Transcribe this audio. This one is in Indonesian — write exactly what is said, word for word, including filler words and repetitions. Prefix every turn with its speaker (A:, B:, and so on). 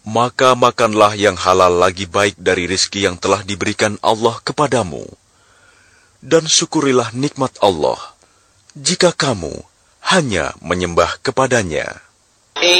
A: Maka makanlah yang halal lagi baik dari rizki yang telah diberikan Allah kepadamu. Dan syukurilah nikmat Allah, jika kamu hanya menyembah kepadanya.